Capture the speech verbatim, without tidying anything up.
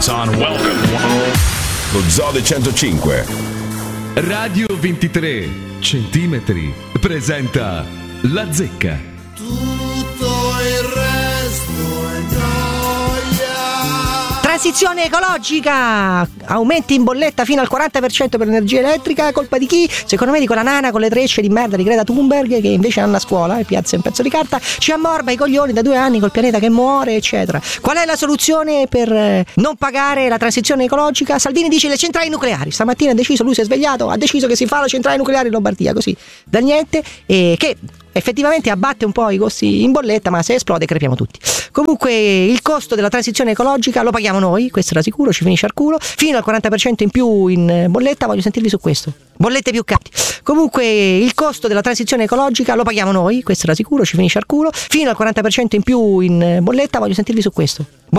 son. Welcome. Lo Zoo del centocinque. Radio ventitré centimetri presenta La Zecca. Tutto il resto è gioia. Transizione ecologica, aumenti in bolletta fino al quaranta per cento per l'energia elettrica, colpa di chi? Secondo me di quella nana con le trecce di merda di Greta Thunberg, che invece hanno a scuola e piazza un pezzo di carta, ci ammorba i coglioni da due anni col pianeta che muore, eccetera. Qual è la soluzione per eh, non pagare la transizione ecologica? Salvini dice le centrali nucleari. Stamattina ha deciso, lui si è svegliato, ha deciso che si fa la centrale nucleare in Lombardia, così, da niente, e che effettivamente abbatte un po' i costi in bolletta, ma se esplode crepiamo tutti. Comunque il costo della transizione ecologica lo paghiamo noi, questo era sicuro, ci finisce al culo, fino al quaranta per cento in più in bolletta, voglio sentirvi su questo. Bollette più catti. Comunque il costo della transizione ecologica lo paghiamo noi, questo era sicuro, ci finisce al culo, fino al quaranta per cento in più in bolletta, voglio sentirvi su questo.